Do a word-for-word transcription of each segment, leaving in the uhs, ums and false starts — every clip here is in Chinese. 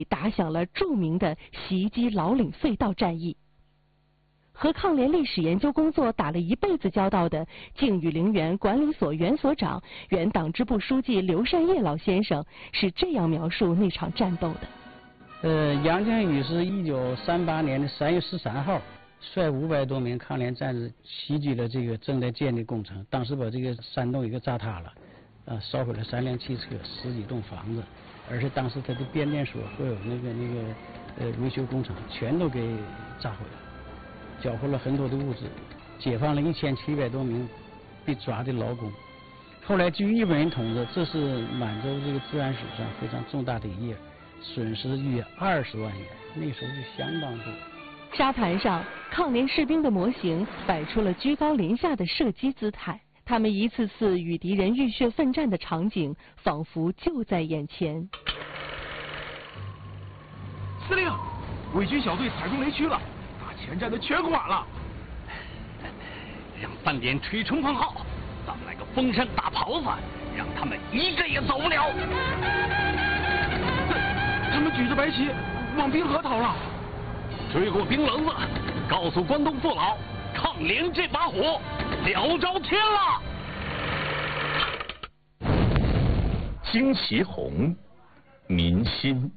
打响了著名的袭击老岭隧道战役。和抗联历史研究工作打了一辈子交道的靖宇陵园管理所原所长、原党支部书记刘善业老先生是这样描述那场战斗的： 呃，杨靖宇是一九三八年的三月十三号，率五百多名抗联战士袭击了这个正在建的工程，当时把这个山洞一个炸塌了，啊，烧毁了三辆汽车、十几栋房子，而且当时他的变电所和有那个那个呃维修工程全都给炸毁了。缴获了很多的物资，解放了一千七百多名被抓的劳工。后来据日本人统计，这是满洲这个治安史上非常重大的一页，损失约二十万元，那时候是相当多。 沙盘上，抗联士兵的模型摆出了居高临下的射击姿态，他们一次次与敌人浴血奋战的场景，仿佛就在眼前。 司令，伪军小队踩中雷区了。前站的全垮了， 让三连吹冲锋号，咱们来个封山大袍子，让他们一个也走不了。 他们举着白旗往滨河逃了， 追过冰棱子，告诉关东父老，抗联这把火燎着天了。 旌旗红，民心。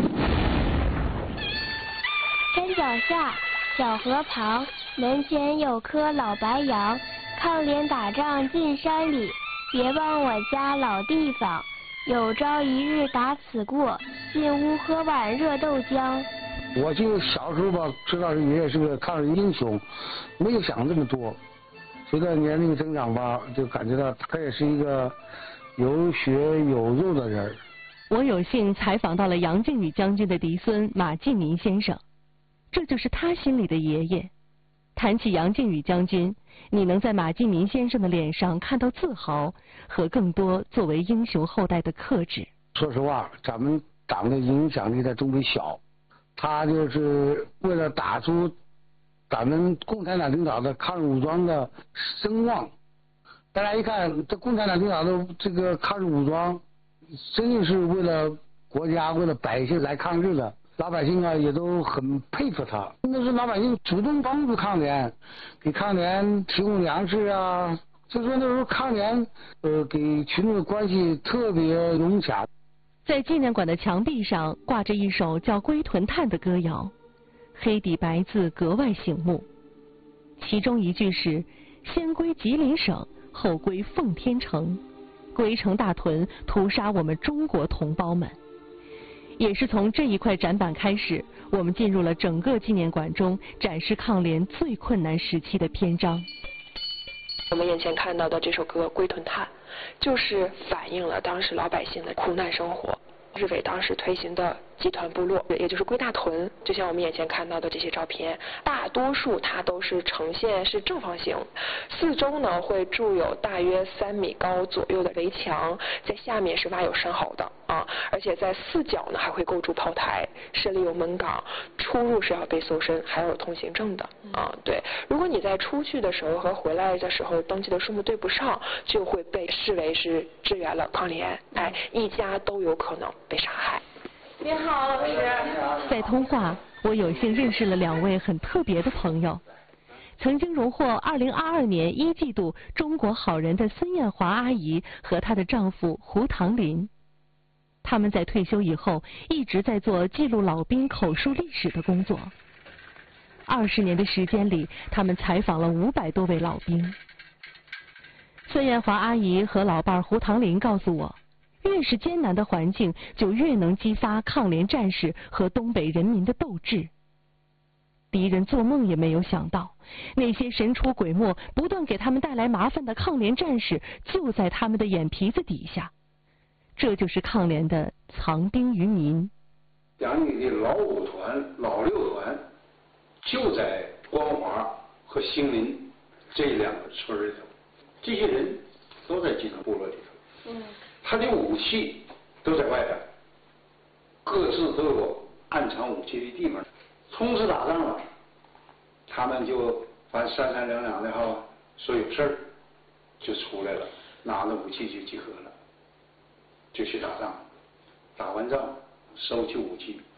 山脚下。小河旁，门前有棵老白杨。抗联打仗进山里，别忘我家老地方。有朝一日打此过，进屋喝碗热豆浆。 我就小时候吧，知道爷爷是个抗日英雄，没有想这么多。随着年龄增长吧，就感觉到他也是一个有血有肉的人。 我有幸采访到了杨靖宇将军的嫡孙马进民先生。这就是他心里的爷爷。谈起杨靖宇将军，你能在马进民先生的脸上看到自豪和更多作为英雄后代的克制。 说实话，咱们党的影响力在东北小，他就是为了打出咱们共产党领导的抗日武装的声望。大家一看，这共产党领导的这个抗日武装，真的是为了国家、为了百姓来抗日的。老百姓啊，也都很佩服他。那是老百姓主动帮助抗联，给抗联提供粮食啊。就说那时候抗联，呃，给群众的关系特别融洽。 在纪念馆的墙壁上挂着一首叫《归屯叹》的歌谣，黑底白字格外醒目。其中一句是“先归吉林省，后归奉天城，归城大屯屠杀我们中国同胞们”。也是从这一块展板开始，我们进入了整个纪念馆中展示抗联最困难时期的篇章。 我们眼前看到的这首歌《归屯叹》，就是反映了当时老百姓的苦难生活。日伪当时推行的集团部落，也就是归大屯，就像我们眼前看到的这些照片，大多数它都是呈现是正方形，四周呢会筑有大约三米高左右的围墙，在下面是挖有山壕的啊，而且在四角呢还会构筑炮台，设立有门岗，出入是要被搜身，还要有通行证的啊。对，如果你在出去的时候和回来的时候登记的数目对不上，就会被视为是支援了抗联，哎，一家都有可能被杀害。 你好，老师。 在通话，我有幸认识了两位很特别的朋友。曾经荣获二零二二年一季度中国好人的孙艳华阿姨和她的丈夫胡唐林。他们在退休以后一直在做记录老兵口述历史的工作。二十年的时间里，他们采访了五百多位老兵。孙艳华阿姨和老伴胡唐林告诉我，越是艰难的环境，就越能激发抗联战士和东北人民的斗志。敌人做梦也没有想到，那些神出鬼没、不断给他们带来麻烦的抗联战士，就在他们的眼皮子底下。这就是抗联的藏兵于民。 杨靖宇的老五团、老六团就在光华和兴林这两个村里头，这些人都在集团部落里头。嗯。他的武器都在外边，各自都有暗藏武器的地方。冲刺打仗了，他们就反正三三两两的哈，说有事儿就出来了，拿着武器就集合了，就去打仗。打完仗收起武器，